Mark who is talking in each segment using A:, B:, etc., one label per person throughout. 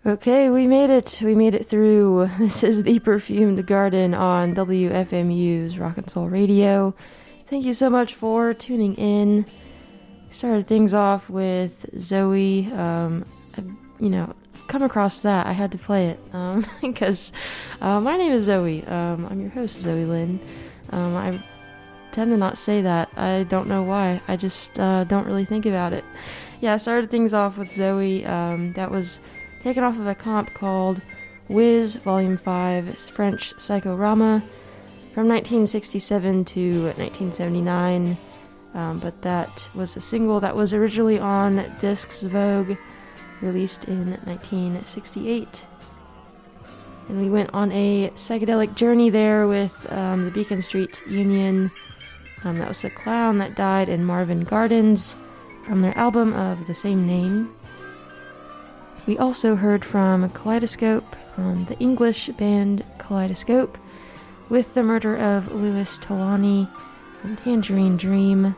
A: Okay, we made it. We made it through. This is the Perfumed Garden on WFMU's Rock and Soul Radio. Thank you so much for tuning in. Started things off with Zoe. Come across that. I had to play it because my name is Zoe. I'm your host, Zoe Lynn. I tend to not say that. I don't know why. I just don't really think about it. Yeah, I started things off with Zoe. That was taken off of a comp called Wiz Volume 5, French Psychorama, from 1967 to 1979. But that was a single that was originally on Discs Vogue, released in 1968. And we went on a psychedelic journey there with the Beacon Street Union. That was the clown that died in Marvin Gardens, from their album of the same name. We also heard from Kaleidoscope, the English band Kaleidoscope, with the murder of Louis Tolani from Tangerine Dream.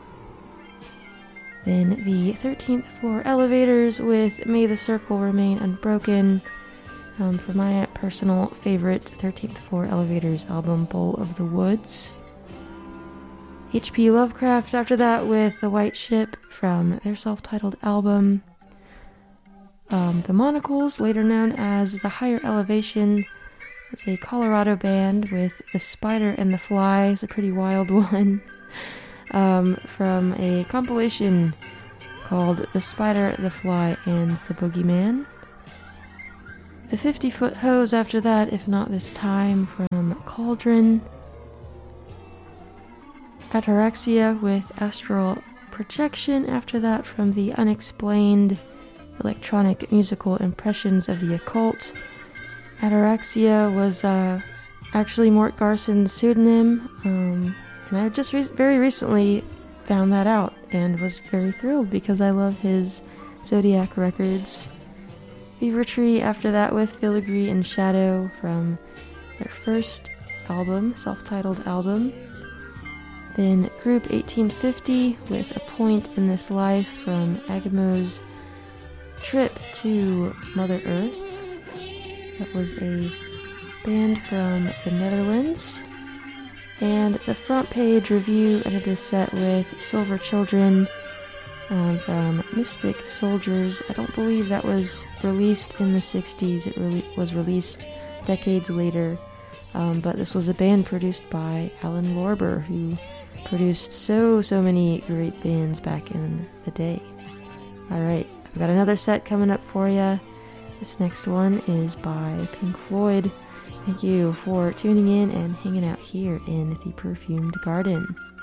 A: Then the 13th Floor Elevators with May the Circle Remain Unbroken, for my personal favorite 13th Floor Elevators album, Bowl of the Woods. H.P. Lovecraft after that with The White Ship from their self-titled album. The Monocles, later known as The Higher Elevation, was a Colorado band with The Spider and the Fly. It's a pretty wild one. From a compilation called The Spider, the Fly, and the Boogeyman. The 50-Foot Hose after that, If Not This Time, from Cauldron. Ataraxia with Astral Projection after that, from the Unexplained Electronic Musical Impressions of the Occult. Ataraxia was actually Mort Garson's pseudonym, and I just very recently found that out and was very thrilled because I love his Zodiac records. Fever Tree after that with Filigree and Shadow from their first album, self-titled album. Then Group 1850 with A Point in This Life from Agamo's Trip to Mother Earth. That was a band from the Netherlands. And the front page review ended this set with Silver Children from Mystic Soldiers. I don't believe that was released in the 60s. It was released decades later. But this was a band produced by Alan Lorber, who produced so many great bands back in the day. Alright, I've got another set coming up for you. This next one is by Pink Floyd. Thank you for tuning in and hanging out here in the Perfumed Garden.